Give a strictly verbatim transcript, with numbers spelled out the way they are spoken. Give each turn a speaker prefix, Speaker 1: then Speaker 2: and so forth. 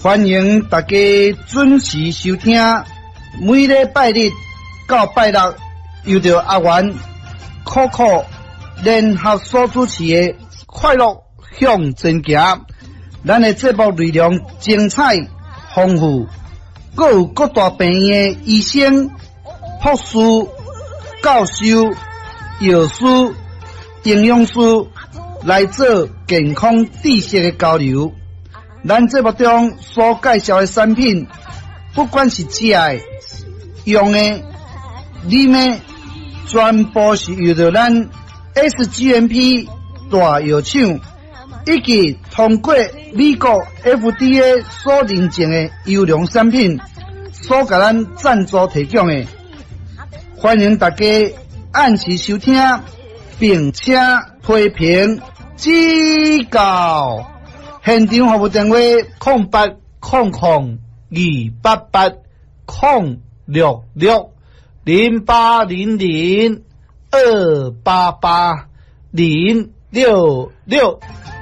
Speaker 1: 欢迎大家准时收听，每礼拜日到拜六，由着阿元、可可联合所主持的快乐向前行。咱的节目内容精彩丰富，各有各大病院的医生、护士、教授、药师、营养师来做健康知识的交流。咱节目中所介绍的产品，不管是食的、用的、啉的，全部是由着咱 S G M P 大药厂以及通过美国 F D A 所认证的优良产品所给咱赞助提供的。欢迎大家按时收听，并且批评指教。现场服务电话：空八空空二八八空六六零八零零二八八零六六。